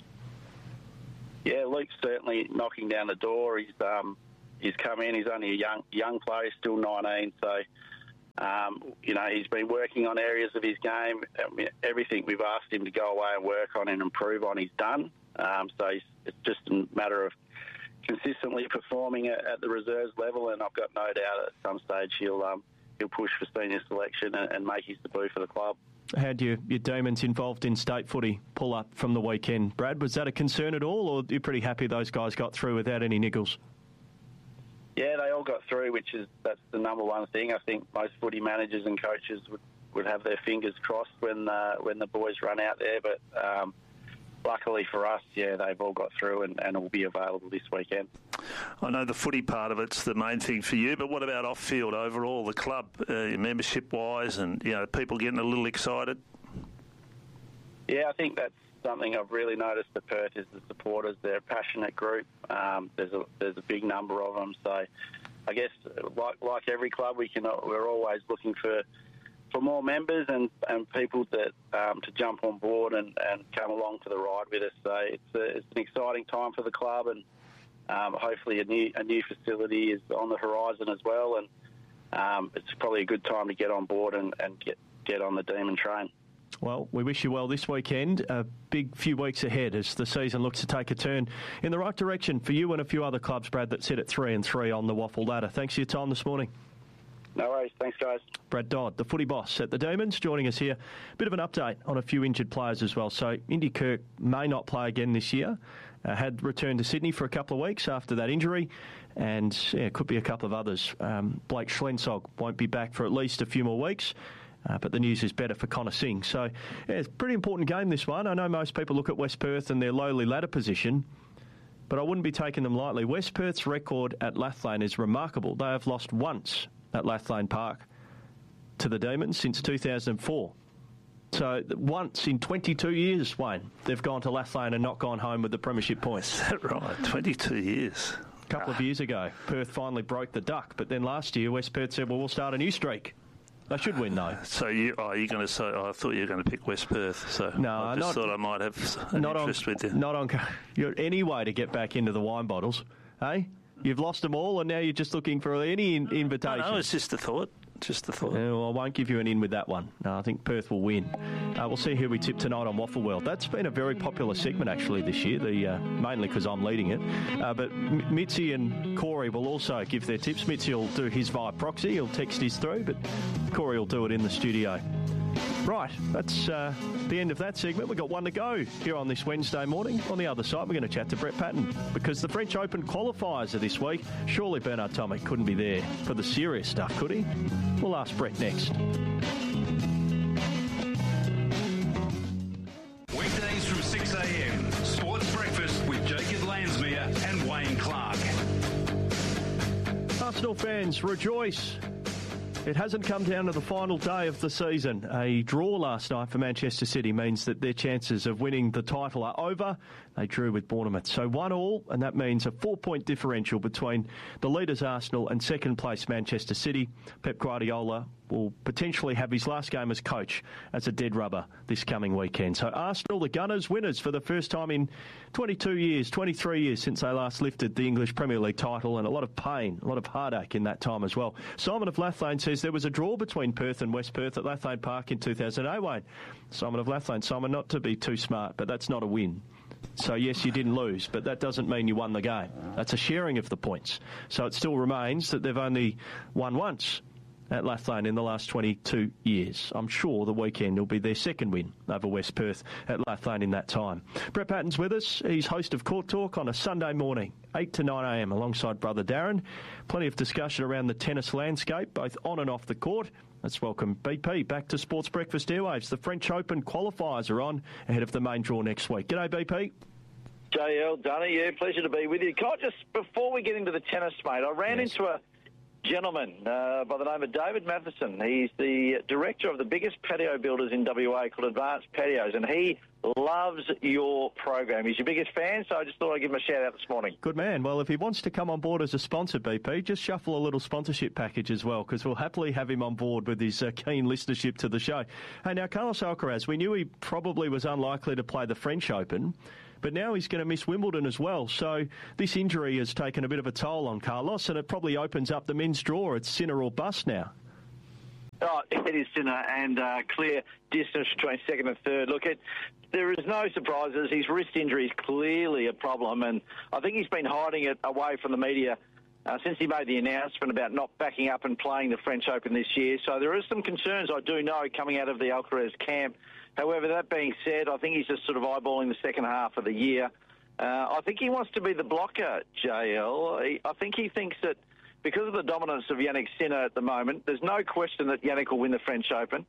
I: Yeah, Luke's certainly knocking down the door. He's come in. He's only a young player, still 19. So, he's been working on areas of his game. Everything we've asked him to go away and work on and improve on, he's done. So it's just a matter of consistently performing at the reserves level, and I've got no doubt at some stage he'll push for senior selection and make his debut for the club.
A: Had your Demons involved in state footy pull up from the weekend, Brad? Was that a concern at all, or are you pretty happy those guys got through without any niggles?
I: Yeah, they all got through, that's the number one thing. I think most footy managers and coaches would have their fingers crossed when the boys run out there, but luckily for us, yeah, they've all got through and will be available this weekend.
C: I know the footy part of it's the main thing for you, but what about off-field overall, the club, membership-wise, and people getting a little excited? Yeah,
I: I think that's something I've really noticed at Perth is the supporters. They're a passionate group. There's a big number of them. So I guess like every club, we're always looking for more members and people that to jump on board and come along for the ride with us. So it's an exciting time for the club, and hopefully a new facility is on the horizon as well. And it's probably a good time to get on board and get on the Demon train.
A: Well, we wish you well this weekend. A big few weeks ahead as the season looks to take a turn in the right direction for you and a few other clubs, Brad, that sit at 3-3 on the Waffle ladder. Thanks for your time this morning.
I: No worries. Thanks, guys.
A: Brad Dodd, the footy boss at the Demons, joining us here. Bit of an update on a few injured players as well. So Indy Kirk may not play again this year. Had returned to Sydney for a couple of weeks after that injury. And could be a couple of others. Blake Schlensog won't be back for at least a few more weeks. But the news is better for Connor Singh. So, it's a pretty important game, this one. I know most people look at West Perth and their lowly ladder position, but I wouldn't be taking them lightly. West Perth's record at Lathlane is remarkable. They have lost once at Lathlane Park to the Demons since 2004. So, once in 22 years, Wayne, they've gone to Lathlane and not gone home with the premiership points.
C: Is that right? 22 years.
A: A couple of years ago, Perth finally broke the duck, but then last year, West Perth said, well, we'll start a new streak. They should win, though.
C: So you're going to say? I thought you were going to pick West Perth. So
A: no,
C: I just thought I might have an interest with you.
A: Not on any way to get back into the wine bottles, hey? You've lost them all, and now you're just looking for any invitation.
C: No, it's just a thought. Just a thought.
A: Well, I won't give you an in with that one. No, I think Perth will win. We'll see who we tip tonight on Waffle World. That's been a very popular segment, actually, this year, mainly because I'm leading it. But Mitzi and Corey will also give their tips. Mitzi will do his via proxy. He'll text his through, but Corey will do it in the studio. Right, that's the end of that segment. We've got one to go here on this Wednesday morning. On the other side, we're going to chat to Brett Patten because the French Open qualifiers are this week. Surely Bernard Tomic couldn't be there for the serious stuff, could he? We'll ask Brett next.
E: Weekdays from 6 a.m. Sports Breakfast with Jacob Lansmere and Wayne Clark.
A: Arsenal fans, rejoice. It hasn't come down to the final day of the season. A draw last night for Manchester City means that their chances of winning the title are over. They drew with Bournemouth. So 1-1, and that means a 4-point differential between the leaders Arsenal and second place Manchester City. Pep Guardiola will potentially have his last game as coach as a dead rubber this coming weekend. So Arsenal, the Gunners, winners for the first time in 23 years since they last lifted the English Premier League title, and a lot of pain, a lot of heartache in that time as well. Simon of Lathlane says there was a draw between Perth and West Perth at Lathlane Park in 2008, Wayne. Simon of Lathlane, Simon, not to be too smart, but that's not a win. So, yes, you didn't lose, but that doesn't mean you won the game. That's a sharing of the points. So it still remains that they've only won once at Lathlane in the last 22 years. I'm sure the weekend will be their second win over West Perth at Lathlane in that time. Brett Patten's with us. He's host of Court Talk on a Sunday morning, 8 to 9 a.m, alongside brother Darren. Plenty of discussion around the tennis landscape, both on and off the court. Let's welcome BP back to Sports Breakfast Airwaves. The French Open qualifiers are on ahead of the main draw next week. G'day, BP.
J: JL, Dunny, yeah, pleasure to be with you. Can I just, before we get into the tennis, mate, I ran into gentleman by the name of David Matheson. He's the director of the biggest patio builders in WA called Advanced Patios, and he loves your program. He's your biggest fan, so I just thought I'd give him a shout-out this morning.
A: Good man. Well, if he wants to come on board as a sponsor, BP, just shuffle a little sponsorship package as well, because we'll happily have him on board with his keen listenership to the show. Hey, now, Carlos Alcaraz, we knew he probably was unlikely to play the French Open, but now he's going to miss Wimbledon as well. So this injury has taken a bit of a toll on Carlos, and it probably opens up the men's draw. It's Sinner or bust now.
J: Oh, it is Sinner, and clear distance between second and third. Look, there is no surprises. His wrist injury is clearly a problem, and I think he's been hiding it away from the media since he made the announcement about not backing up and playing the French Open this year. So there is some concerns, I do know, coming out of the Alcaraz camp. However, that being said, I think he's just sort of eyeballing the second half of the year. I think he wants to be the blocker, JL. I think he thinks that because of the dominance of Jannik Sinner at the moment, there's no question that Jannik will win the French Open.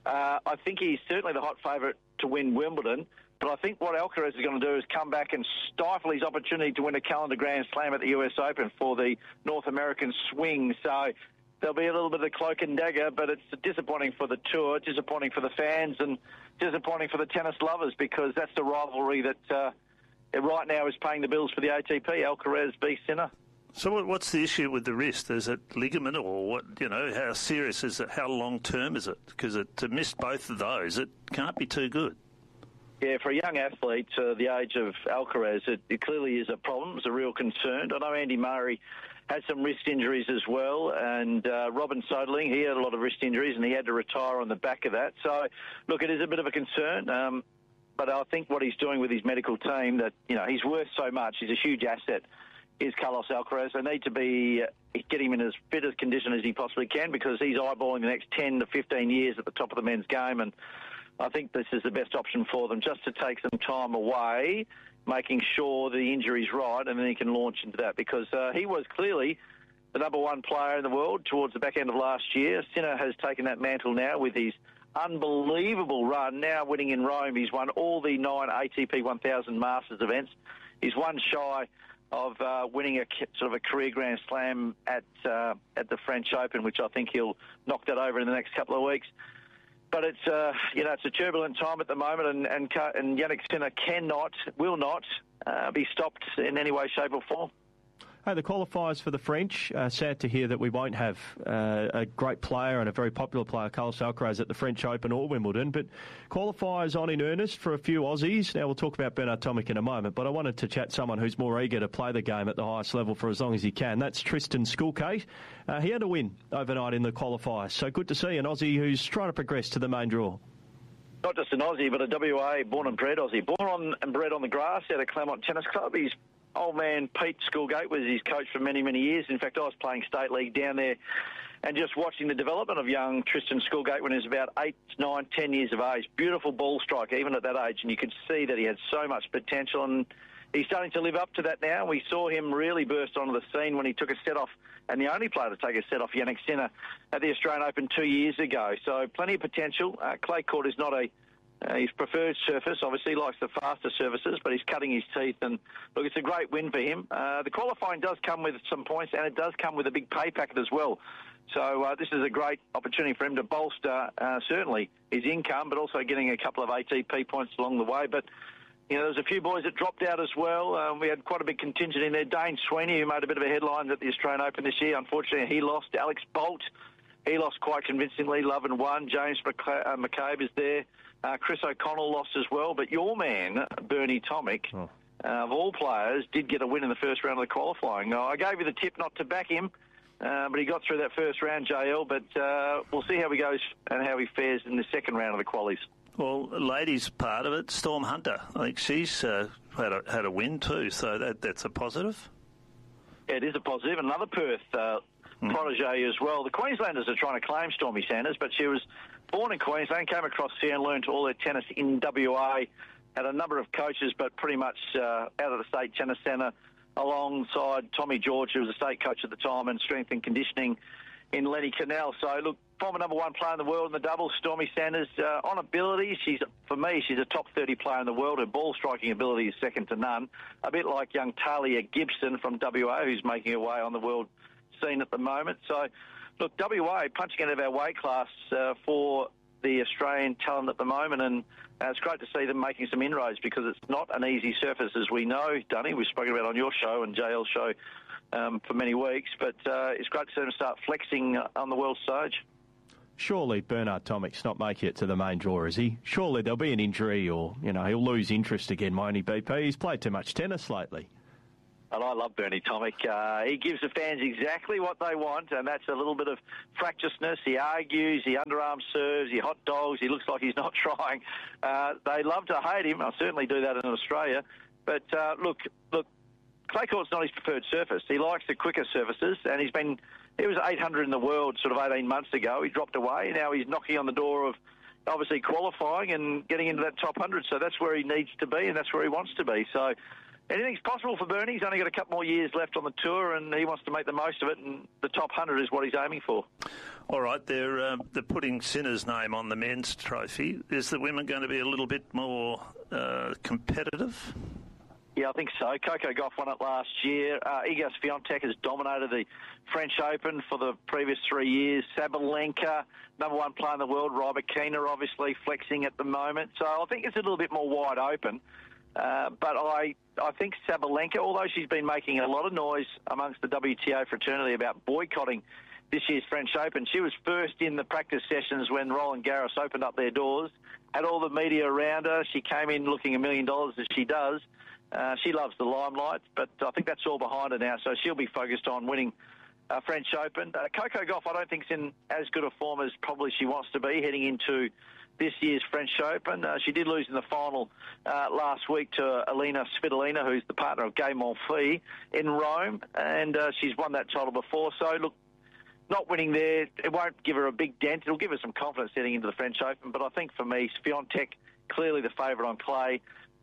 J: I think he's certainly the hot favourite to win Wimbledon. But I think what Alcaraz is going to do is come back and stifle his opportunity to win a calendar Grand Slam at the US Open for the North American swing. So there'll be a little bit of cloak and dagger, but it's disappointing for the tour, disappointing for the fans, and disappointing for the tennis lovers, because that's the rivalry that right now is paying the bills for the ATP. Alcaraz v Sinner.
C: So what's the issue with the wrist? Is it ligament or what? You know, how serious is it? How long term is it? Because to miss both of those, it can't be too good.
J: Yeah, for a young athlete the age of Alcaraz, it clearly is a problem. It's a real concern. I know Andy Murray had some wrist injuries as well, and Robin Soderling, he had a lot of wrist injuries, and he had to retire on the back of that. So, look, it is a bit of a concern, but I think what he's doing with his medical team, that, you know, he's worth so much, he's a huge asset, is Carlos Alcaraz. They need to be get him in as fit a condition as he possibly can, because he's eyeballing the next 10 to 15 years at the top of the men's game, and I think this is the best option for them, just to take some time away, making sure the injury's right, and then he can launch into that, because he was clearly the number one player in the world towards the back end of last year. Sinner has taken that mantle now with his unbelievable run, now winning in Rome. He's won all the 9 ATP 1000 Masters events. He's one shy of winning a sort of a career Grand Slam at the French Open, which I think he'll knock that over in the next couple of weeks. But it's it's a turbulent time at the moment, and Jannik Sinner will not be stopped in any way, shape or form.
A: Hey, the qualifiers for the French, sad to hear that we won't have a great player and a very popular player, Carlos Alcaraz, at the French Open or Wimbledon, but qualifiers on in earnest for a few Aussies. Now, we'll talk about Bernard Tomic in a moment, but I wanted to chat someone who's more eager to play the game at the highest level for as long as he can. That's Tristan Skulkate. He had a win overnight in the qualifiers, so good to see an Aussie who's trying to progress to the main draw.
J: Not just an Aussie, but a WA born and bred Aussie. Born and bred on the grass out of Claremont Tennis Club. He's old man Pete Skulgate was his coach for many, many years. In fact, I was playing State League down there and just watching the development of young Tristan Skulgate when he was about 8, 9, 10 years of age. Beautiful ball striker, even at that age, and you could see that he had so much potential, and he's starting to live up to that now. We saw him really burst onto the scene when he took a set off, and the only player to take a set off Jannik Sinner at the Australian Open 2 years ago. So plenty of potential. Clay court is not his preferred surface. Obviously, he likes the faster surfaces, but he's cutting his teeth. And look, it's a great win for him. The qualifying does come with some points, and it does come with a big pay packet as well. So this is a great opportunity for him to bolster, certainly, his income, but also getting a couple of ATP points along the way. But, you know, there's a few boys that dropped out as well. We had quite a big contingent in there. Dane Sweeney, who made a bit of a headline at the Australian Open this year. Unfortunately, he lost. Alex Bolt, he lost quite convincingly. Love and won. James McCabe is there. Chris O'Connell lost as well, but your man, Bernie Tomic, of all players, did get a win in the first round of the qualifying. I gave you the tip not to back him, but he got through that first round, JL, but we'll see how he goes and how he fares in the second round of the qualies.
C: Well, ladies' part of it, Storm Hunter, I think she's had a win too, so that's a positive.
J: Yeah, it is a positive. Another Perth protege as well. The Queenslanders are trying to claim Stormy Sanders, but she was born in Queensland, came across here and learned all their tennis in WA, had a number of coaches, but pretty much out of the State Tennis Centre alongside Tommy George, who was a state coach at the time, and strength and conditioning in Lenny Canal. So, look, former number one player in the world in the doubles, Stormy Sanders. On ability, for me, she's a top 30 player in the world. Her ball striking ability is second to none. A bit like young Talia Gibson from WA, who's making her way on the world scene at the moment. So, look, WA punching out of our weight class for the Australian talent at the moment, and it's great to see them making some inroads because it's not an easy surface, as we know, Dunny. We've spoken about on your show and JL's show for many weeks, but it's great to see them start flexing on the world stage.
A: Surely Bernard Tomic's not making it to the main draw, is he? Surely there'll be an injury or, he'll lose interest again, won't he, BP? He's played too much tennis lately.
J: And I love Bernie Tomic. He gives the fans exactly what they want, and that's a little bit of fractiousness. He argues, he underarm serves, he hot dogs, he looks like he's not trying. They love to hate him. I certainly do that in Australia. But look, clay court's not his preferred surface. He likes the quicker surfaces, and he was 800 in the world sort of 18 months ago. He dropped away. Now he's knocking on the door of obviously qualifying and getting into that top 100. So that's where he needs to be, and that's where he wants to be. So anything's possible for Bernie. He's only got a couple more years left on the tour, and he wants to make the most of it, and the top 100 is what he's aiming for.
C: All right, they're putting Sinner's name on the men's trophy. Is the women going to be a little bit more competitive?
J: Yeah, I think so. Coco Gauff won it last year. Iga Swiatek has dominated the French Open for the previous 3 years. Sabalenka, number one player in the world. Rybakina, obviously, flexing at the moment. So I think it's a little bit more wide open. But I think Sabalenka, although she's been making a lot of noise amongst the WTA fraternity about boycotting this year's French Open, she was first in the practice sessions when Roland Garros opened up their doors, had all the media around her. She came in looking $1 million as she does. She loves the limelight, but I think that's all behind her now, so she'll be focused on winning French Open. Coco Gauff, I don't think, is in as good a form as probably she wants to be heading into this year's French Open. She did lose in the final last week to Elina Svitolina, who's the partner of Gay Monfils in Rome, and she's won that title before. So, look, not winning there, it won't give her a big dent. It'll give her some confidence heading into the French Open, but I think for me, Swiatek, clearly the favourite on clay.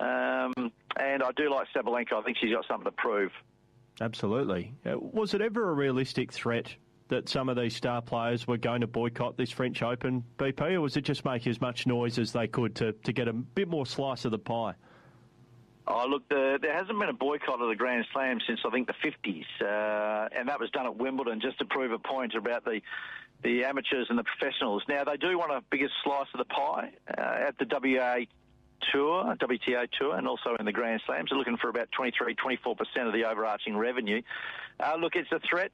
J: And I do like Sabalenka. I think she's got something to prove.
A: Absolutely. Was it ever a realistic threat that some of these star players were going to boycott this French Open, BP, or was it just make as much noise as they could to get a bit more slice of the pie?
J: Oh, look, there hasn't been a boycott of the Grand Slam since, I think, the 50s, and that was done at Wimbledon just to prove a point about the amateurs and the professionals. Now, they do want a bigger slice of the pie at the WTA Tour, and also in the Grand Slams. They're looking for about 23-24% of the overarching revenue. Look, it's a threat.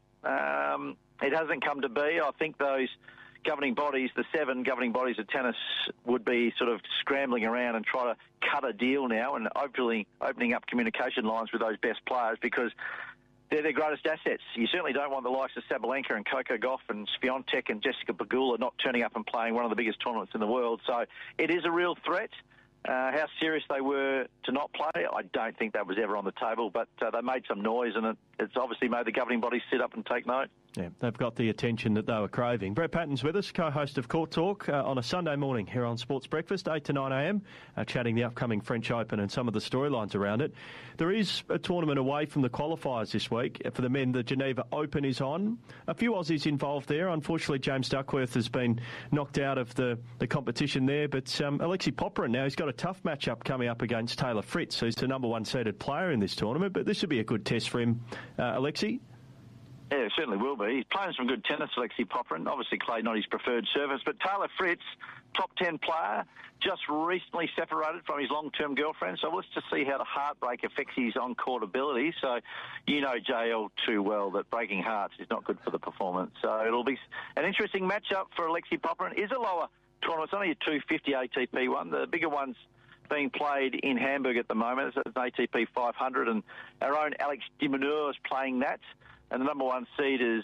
J: It hasn't come to be. I think those governing bodies, the 7 governing bodies of tennis, would be sort of scrambling around and try to cut a deal now and opening up communication lines with those best players because they're their greatest assets. You certainly don't want the likes of Sabalenka and Coco Gauff and Swiatek and Jessica Pegula not turning up and playing one of the biggest tournaments in the world. So it is a real threat. How serious they were to not play, I don't think that was ever on the table, but they made some noise, and it's obviously made the governing bodies sit up and take note.
A: Yeah, they've got the attention that they were craving. Brett Patton's with us, co-host of Court Talk, on a Sunday morning here on Sports Breakfast, 8 to 9 a.m, chatting the upcoming French Open and some of the storylines around it. There is a tournament away from the qualifiers this week. For the men, the Geneva Open is on. A few Aussies involved there. Unfortunately, James Duckworth has been knocked out of the competition there, but Alexei Popyrin now, he's got a tough matchup coming up against Taylor Fritz, who's the number one seeded player in this tournament, but this would be a good test for him, Alexei.
J: Yeah, it certainly will be. He's playing some good tennis, Alexei Popyrin. Obviously, clay not his preferred surface, but Taylor Fritz, top 10 player, just recently separated from his long-term girlfriend. So let's just see how the heartbreak affects his on-court ability. So you know JL too well that breaking hearts is not good for the performance. So it'll be an interesting matchup for Alexei Popyrin. It is a lower tournament. It's only a 250 ATP one. The bigger one's being played in Hamburg at the moment. It's an ATP 500, and our own Alex de Minaur is playing that. And the number one seed is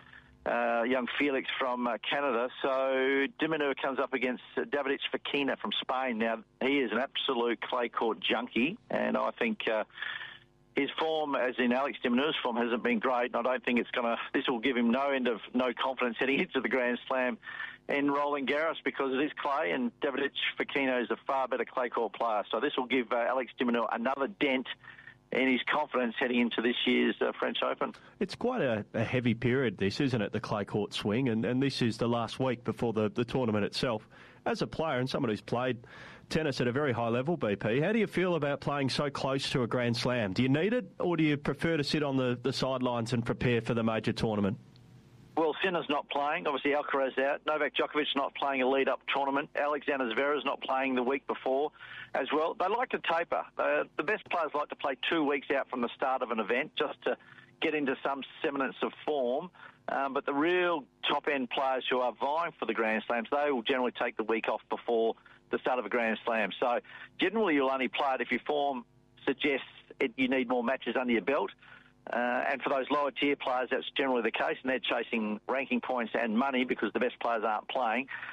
J: young Felix from Canada. So de Minaur comes up against Davidovich Fokina from Spain. Now, he is an absolute clay court junkie, and I think his form, as in Alex de Minaur's form, hasn't been great. And I don't think this will give him no confidence heading into the Grand Slam in Roland Garros because it is clay, and Davidovich Fokina is a far better clay court player. So this will give Alex de Minaur another dent in his confidence heading into this year's French Open.
A: It's quite a heavy period, this, isn't it, the clay court swing, and this is the last week before the tournament itself. As a player and someone who's played tennis at a very high level, BP, how do you feel about playing so close to a Grand Slam? Do you need it, or do you prefer to sit on the sidelines and prepare for the major tournament?
J: Well, Sinner's not playing. Obviously, Alcaraz out. Novak Djokovic's not playing a lead-up tournament. Alexander Zverev's not playing the week before as well. They like to taper. The best players like to play 2 weeks out from the start of an event just to get into some semblance of form. But the real top-end players who are vying for the Grand Slams, they will generally take the week off before the start of a Grand Slam. So generally you'll only play it if your form suggests you need more matches under your belt. And for those lower tier players, that's generally the case, and they're chasing ranking points and money because the best players aren't playing.